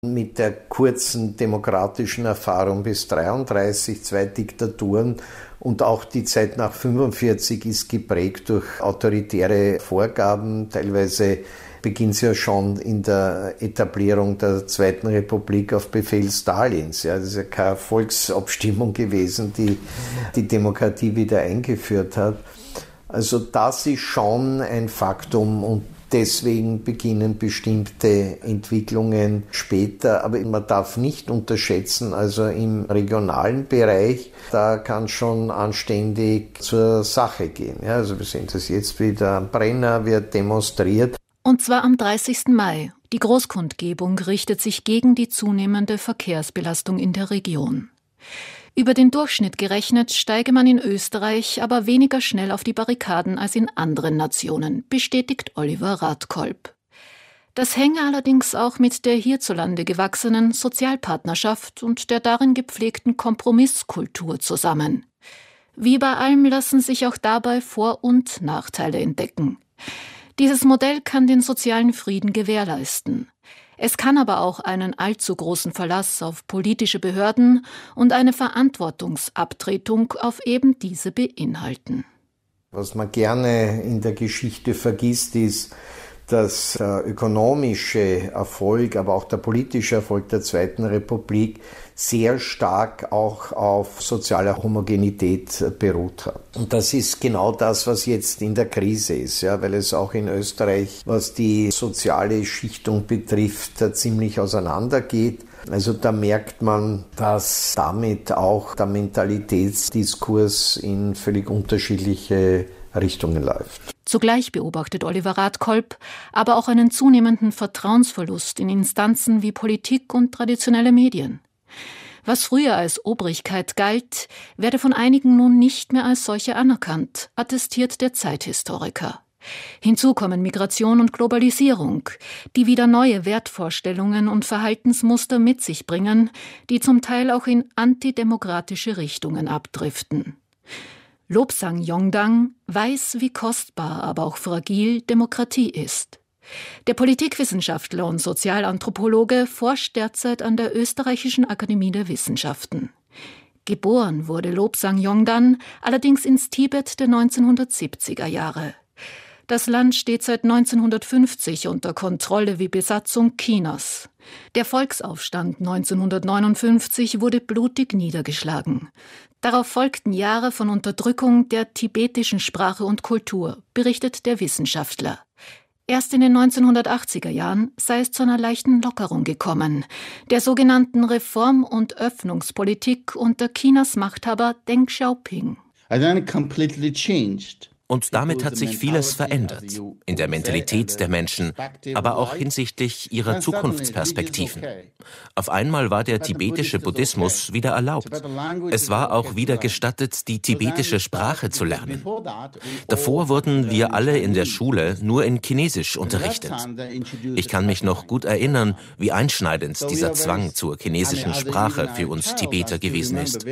Mit der kurzen demokratischen Erfahrung bis 1933, 2 Diktaturen und auch die Zeit nach 1945 ist geprägt durch autoritäre Vorgaben. Teilweise beginnt es ja schon in der Etablierung der Zweiten Republik auf Befehl Stalins. Ja, das ist ja keine Volksabstimmung gewesen, die die Demokratie wieder eingeführt hat. Also das ist schon ein Faktum und deswegen beginnen bestimmte Entwicklungen später, aber man darf nicht unterschätzen, also im regionalen Bereich, da kann schon anständig zur Sache gehen. Ja, also wir sehen das jetzt wieder am Brenner, wird demonstriert. Und zwar am 30. Mai. Die Großkundgebung richtet sich gegen die zunehmende Verkehrsbelastung in der Region. Über den Durchschnitt gerechnet steige man in Österreich aber weniger schnell auf die Barrikaden als in anderen Nationen, bestätigt Oliver Radkolb. Das hänge allerdings auch mit der hierzulande gewachsenen Sozialpartnerschaft und der darin gepflegten Kompromisskultur zusammen. Wie bei allem lassen sich auch dabei Vor- und Nachteile entdecken. Dieses Modell kann den sozialen Frieden gewährleisten. Es kann aber auch einen allzu großen Verlass auf politische Behörden und eine Verantwortungsabtretung auf eben diese beinhalten. Was man gerne in der Geschichte vergisst, ist, dass der ökonomische Erfolg, aber auch der politische Erfolg der Zweiten Republik sehr stark auch auf sozialer Homogenität beruht hat. Und das ist genau das, was jetzt in der Krise ist, ja, weil es auch in Österreich, was die soziale Schichtung betrifft, ziemlich auseinandergeht. Also da merkt man, dass damit auch der Mentalitätsdiskurs in völlig unterschiedliche Richtungen läuft. Zugleich beobachtet Oliver Radkolb aber auch einen zunehmenden Vertrauensverlust in Instanzen wie Politik und traditionelle Medien. Was früher als Obrigkeit galt, werde von einigen nun nicht mehr als solche anerkannt, attestiert der Zeithistoriker. Hinzu kommen Migration und Globalisierung, die wieder neue Wertvorstellungen und Verhaltensmuster mit sich bringen, die zum Teil auch in antidemokratische Richtungen abdriften. Lobsang Yongdang weiß, wie kostbar, aber auch fragil Demokratie ist. Der Politikwissenschaftler und Sozialanthropologe forscht derzeit an der Österreichischen Akademie der Wissenschaften. Geboren wurde Lobsang Yongdang allerdings ins Tibet der 1970er Jahre. Das Land steht seit 1950 unter Kontrolle wie Besatzung Chinas. Der Volksaufstand 1959 wurde blutig niedergeschlagen. Darauf folgten Jahre von Unterdrückung der tibetischen Sprache und Kultur, berichtet der Wissenschaftler. Erst in den 1980er Jahren sei es zu einer leichten Lockerung gekommen, der sogenannten Reform- und Öffnungspolitik unter Chinas Machthaber Deng Xiaoping. Und damit hat sich vieles verändert, in der Mentalität der Menschen, aber auch hinsichtlich ihrer Zukunftsperspektiven. Auf einmal war der tibetische Buddhismus wieder erlaubt. Es war auch wieder gestattet, die tibetische Sprache zu lernen. Davor wurden wir alle in der Schule nur in Chinesisch unterrichtet. Ich kann mich noch gut erinnern, wie einschneidend dieser Zwang zur chinesischen Sprache für uns Tibeter gewesen ist.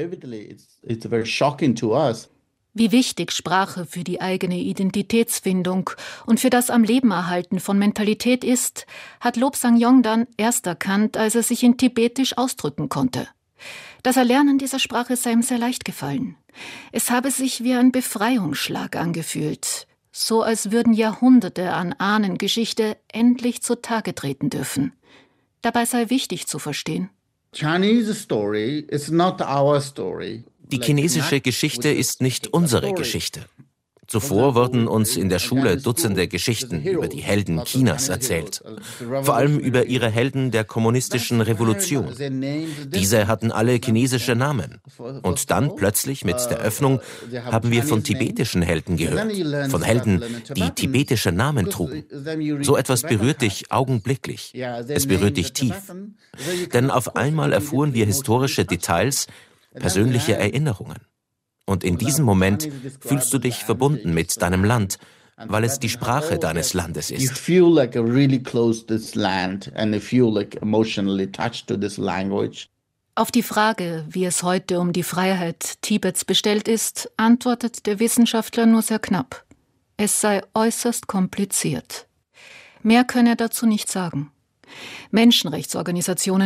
Wie wichtig Sprache für die eigene Identitätsfindung und für das am Leben erhalten von Mentalität ist, hat Lobsang Yongdang erst erkannt, als er sich in Tibetisch ausdrücken konnte. Das Erlernen dieser Sprache sei ihm sehr leicht gefallen. Es habe sich wie ein Befreiungsschlag angefühlt, so als würden Jahrhunderte an Ahnengeschichte endlich zutage treten dürfen. Dabei sei wichtig zu verstehen: Chinese story is not our story. Die chinesische Geschichte ist nicht unsere Geschichte. Zuvor wurden uns in der Schule Dutzende Geschichten über die Helden Chinas erzählt, vor allem über ihre Helden der kommunistischen Revolution. Diese hatten alle chinesische Namen. Und dann plötzlich mit der Öffnung haben wir von tibetischen Helden gehört, von Helden, die tibetische Namen trugen. So etwas berührt dich augenblicklich. Es berührt dich tief. Denn auf einmal erfuhren wir historische Details, persönliche Erinnerungen. Und in diesem Moment fühlst du dich verbunden mit deinem Land, weil es die Sprache deines Landes ist. Auf die Frage, wie es heute um die Freiheit Tibets bestellt ist, antwortet der Wissenschaftler nur sehr knapp: Es sei äußerst kompliziert. Mehr könne er dazu nicht sagen. Menschenrechtsorganisationen